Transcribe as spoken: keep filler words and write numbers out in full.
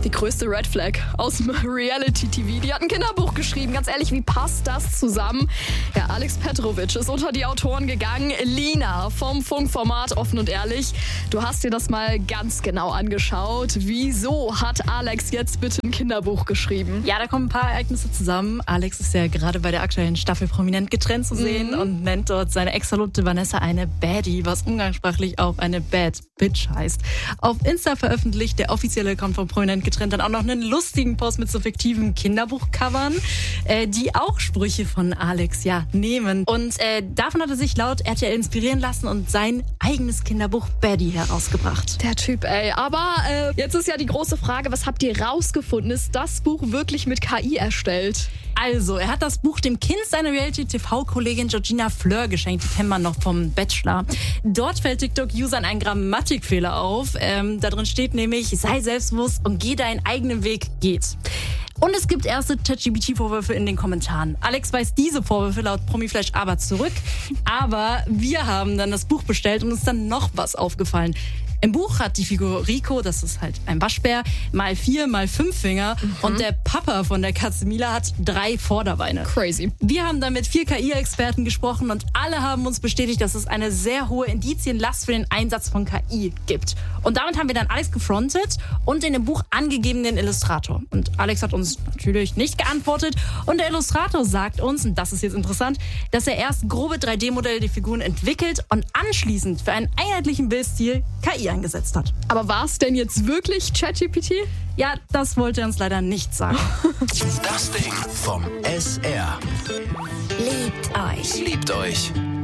Die größte Red Flag aus dem Reality-T V. Die hat ein Kinderbuch geschrieben. Ganz ehrlich, wie passt das zusammen? Ja, Alex Petrovic ist unter die Autoren gegangen. Lina vom Funkformat Offen und Ehrlich. Du hast dir das mal ganz genau angeschaut. Wieso hat Alex jetzt bitte ein Kinderbuch geschrieben? Ja, da kommen ein paar Ereignisse zusammen. Alex ist ja gerade bei der aktuellen Staffel prominent getrennt zu sehen mhm. und nennt dort seine Ex-Verlobte Vanessa eine Baddie, was umgangssprachlich auch eine Bad Bitch heißt. Auf Insta veröffentlicht der offizielle Account von prominent getrennt dann auch noch einen lustigen Post mit so fiktiven Kinderbuchcovern, äh, die auch Sprüche von Alex ja nehmen. Und äh, davon hat er sich laut R T L inspirieren lassen und sein eigenes Kinderbuch Baddie herausgebracht. Der Typ, ey. Aber äh, jetzt ist ja die große Frage, was habt ihr rausgefunden? Ist das Buch wirklich mit K I erstellt? Also, er hat das Buch dem Kind seiner Reality-T V-Kollegin Georgina Fleur geschenkt. Die kennen wir noch vom Bachelor. Dort fällt TikTok-Usern ein Grammatikfehler auf. Ähm, da drin steht nämlich, sei selbstbewusst und geh deinen eigenen Weg, geht. Und es gibt erste ChatGPT-Vorwürfe in den Kommentaren. Alex weist diese Vorwürfe laut Promiflash aber zurück. Aber wir haben dann das Buch bestellt und uns dann noch was aufgefallen. Im Buch hat die Figur Rico, das ist halt ein Waschbär, mal vier, mal fünf Finger. Mhm. Und der Papa von der Katze Mila hat drei Vorderbeine. Crazy. Wir haben dann mit vier K I-Experten gesprochen und alle haben uns bestätigt, dass es eine sehr hohe Indizienlast für den Einsatz von K I gibt. Und damit haben wir dann Alex gefrontet und den im Buch angegebenen Illustrator. Und Alex hat uns natürlich nicht geantwortet. Und der Illustrator sagt uns, und das ist jetzt interessant, dass er erst grobe drei D-Modelle der Figuren entwickelt und anschließend für einen einheitlichen Bildstil K I eingesetzt hat. Aber war es denn jetzt wirklich ChatGPT? Ja, das wollte er uns leider nicht sagen. Das Ding vom S R. Liebt euch. Liebt euch.